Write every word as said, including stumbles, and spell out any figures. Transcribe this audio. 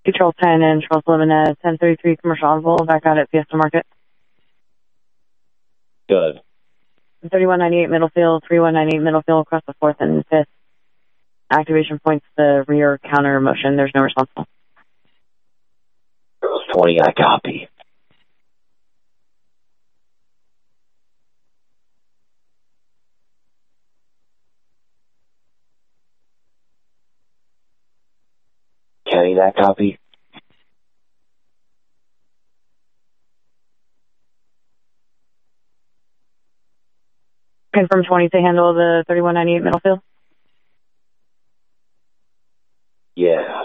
Charles ten and Charles eleven at ten thirty-three Commercial Audible, back out at Fiesta Market. Good. thirty-one ninety-eight Middlefield, thirty-one ninety-eight Middlefield, across the fourth and fifth. Activation points, the rear counter motion. There's no responsible. Charles twenty, I copy. Kenny, that copy. Confirm twenty to handle the thirty-one ninety-eight Middlefield. Yeah.